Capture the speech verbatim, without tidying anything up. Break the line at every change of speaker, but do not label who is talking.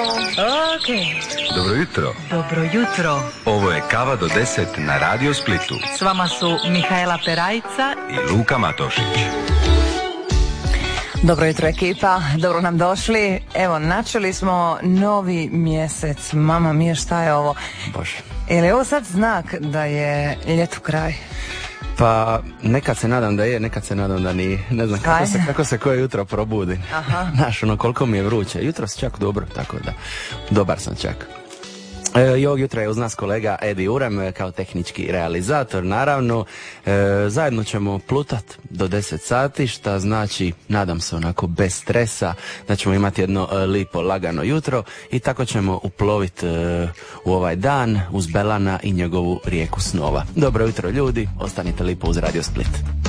Ok.
Dobro jutro.
Dobro jutro.
Ovo je Kava do deset na Radio Splitu.
S vama su Mihajla Perajca
i Luka Matošić.
Dobro jutro ekipa, dobro nam došli. Evo, načeli smo novi mjesec. Mama mija, šta je ovo?
Bože.
Je li ovo sad znak da je ljetu kraj?
Pa nekad se nadam da je, nekad se nadam da nije. Ne znam kako se, kako se koje jutro probudi.
Aha.
Znaš, ono koliko mi je vruće. Jutro se čak dobro, tako da dobar sam čak. E, I ovog jutra je uz nas kolega Edi Urem kao tehnički realizator, naravno. E, zajedno ćemo plutat do deset sati, što znači, nadam se onako bez stresa, da ćemo imati jedno e, lipo, lagano jutro i tako ćemo uploviti e, u ovaj dan uz Belana i njegovu rijeku snova. Dobro jutro ljudi, ostanite lipo uz Radio Split.